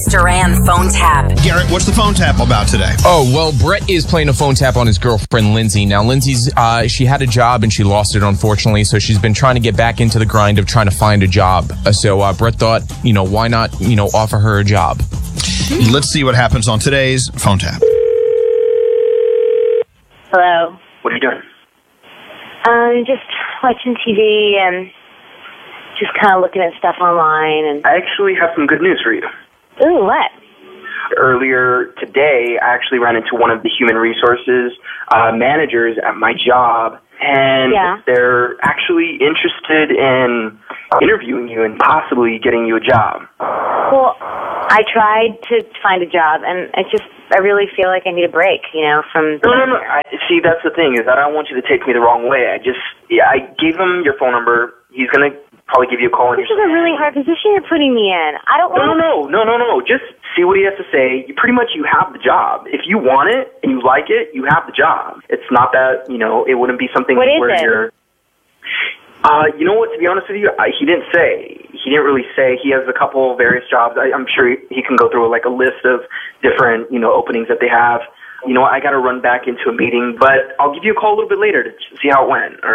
Duran phone tap. Garrett, what's the phone tap about today? Oh, well, Brett is playing a phone tap on his girlfriend, Lindsay. Now, Lindsay's, she had a job and she lost it, unfortunately, so she's been trying to get back into the grind of trying to find a job. So Brett thought, why not, offer her a job? Let's see what happens on today's phone tap. Hello. What are you doing? Just watching TV and just kind of looking at stuff online. And I actually have some good news for you. ooh, what? Earlier today, I actually ran into one of the human resources managers at my job, and they're actually interested in interviewing you and possibly getting you a job. Well, I tried to find a job, and I really feel like I need a break, from... No. See, that's the thing, is I don't want you to take me the wrong way. I gave him your phone number. He's going to probably give you a call. This is a really hard position you're putting me in. I don't want... No. Just see what he has to say. You have the job. If you want it and you like it, you have the job. It's not that, it wouldn't be something what where is it? you're... you know what, to be honest with you, he didn't say. He didn't really say. He has a couple various jobs. I'm sure he can go through like a list of different, openings that they have. I got to run back into a meeting, but I'll give you a call a little bit later to see how it went. All right?